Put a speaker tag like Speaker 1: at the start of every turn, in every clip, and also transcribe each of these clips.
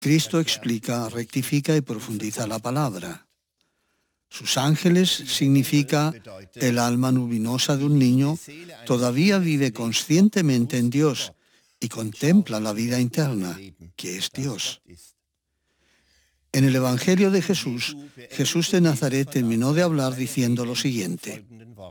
Speaker 1: Cristo explica, rectifica y profundiza la palabra. Sus ángeles significa el alma luminosa de un niño todavía vive conscientemente en Dios y contempla la vida interna, que es Dios. En el Evangelio de Jesús, Jesús de Nazaret terminó de hablar diciendo lo siguiente: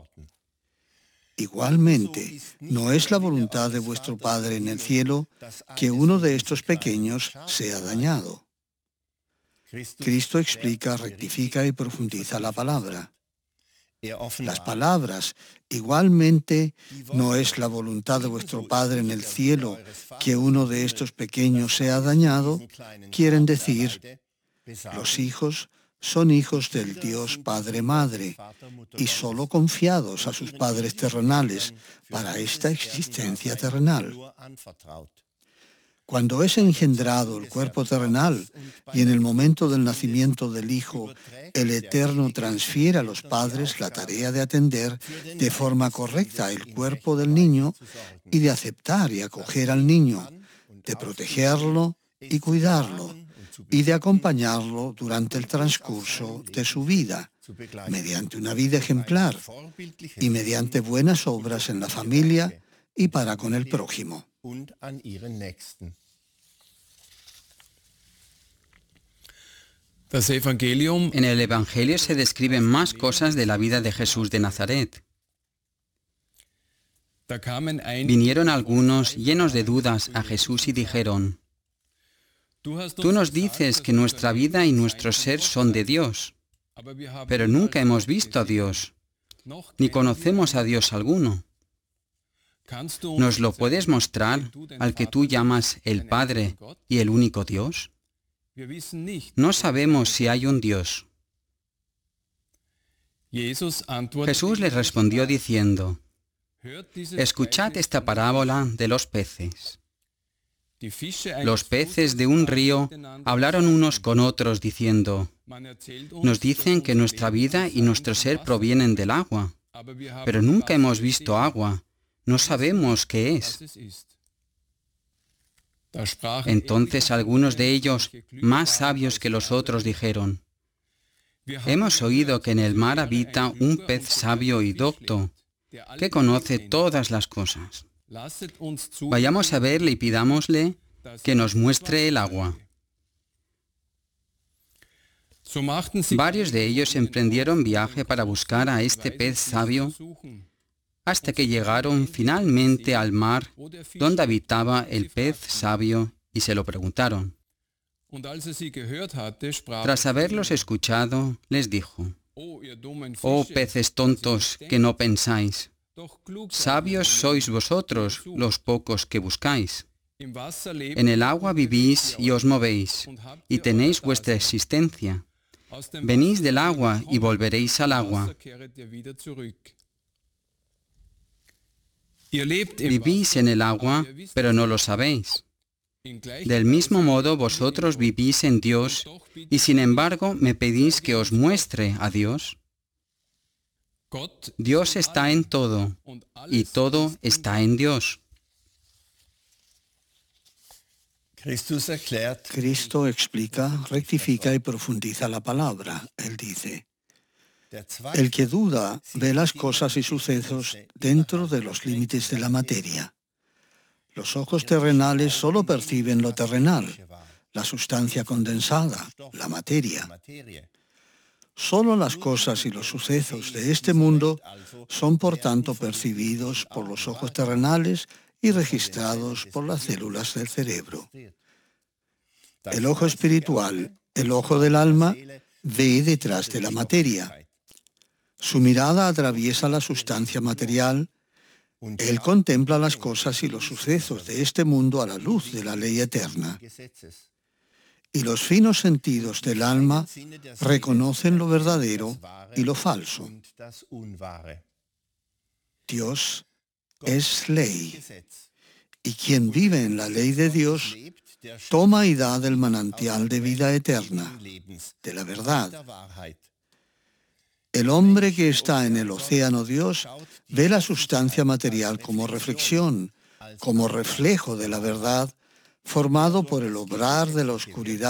Speaker 1: igualmente, no es la voluntad de vuestro Padre en el cielo que uno de estos pequeños sea dañado. Cristo explica, rectifica y profundiza la palabra. Las palabras, igualmente, no es la voluntad de vuestro Padre en el cielo que uno de estos pequeños sea dañado, quieren decir, los hijos son hijos del Dios Padre-Madre y solo confiados a sus padres terrenales para esta existencia terrenal. Cuando es engendrado el cuerpo terrenal y en el momento del nacimiento del Hijo, el Eterno transfiere a los padres la tarea de atender de forma correcta el cuerpo del niño y de aceptar y acoger al niño, de protegerlo y cuidarlo, y de acompañarlo durante el transcurso de su vida, mediante una vida ejemplar y mediante buenas obras en la familia y para con el prójimo.
Speaker 2: En el Evangelio se describen más cosas de la vida de Jesús de Nazaret. Vinieron algunos llenos de dudas a Jesús y dijeron: Tú nos dices que nuestra vida y nuestro ser son de Dios, pero nunca hemos visto a Dios, ni conocemos a Dios alguno. ¿Nos lo puedes mostrar al que tú llamas el Padre y el único Dios? No sabemos si hay un Dios. Jesús les respondió diciendo: Escuchad esta parábola de los peces. Los peces de un río hablaron unos con otros diciendo: Nos dicen que nuestra vida y nuestro ser provienen del agua, pero nunca hemos visto agua, no sabemos qué es. Entonces algunos de ellos, más sabios que los otros, dijeron: Hemos oído que en el mar habita un pez sabio y docto, que conoce todas las cosas. Vayamos a verle y pidámosle que nos muestre el agua. Varios de ellos emprendieron viaje para buscar a este pez sabio, hasta que llegaron finalmente al mar donde habitaba el pez sabio y se lo preguntaron. Tras haberlos escuchado, les dijo: Oh peces tontos que no pensáis, sabios sois vosotros los pocos que buscáis. En el agua vivís y os movéis, y tenéis vuestra existencia. Venís del agua y volveréis al agua. Vivís en el agua, pero no lo sabéis. Del mismo modo vosotros vivís en Dios, y sin embargo me pedís que os muestre a Dios. Dios está en todo, y todo está en Dios.
Speaker 1: Cristo explica, rectifica y profundiza la palabra. Él dice: el que duda ve las cosas y sucesos dentro de los límites de la materia. Los ojos terrenales solo perciben lo terrenal, la sustancia condensada, la materia. Solo las cosas y los sucesos de este mundo son por tanto percibidos por los ojos terrenales y registrados por las células del cerebro. El ojo espiritual, el ojo del alma, ve detrás de la materia. Su mirada atraviesa la sustancia material. Él contempla las cosas y los sucesos de este mundo a la luz de la ley eterna. Y los finos sentidos del alma reconocen lo verdadero y lo falso. Dios es ley, y quien vive en la ley de Dios toma y da del manantial de vida eterna, de la verdad. El hombre que está en el océano Dios ve la sustancia material como reflexión, como reflejo de la verdad, formado por el obrar de la oscuridad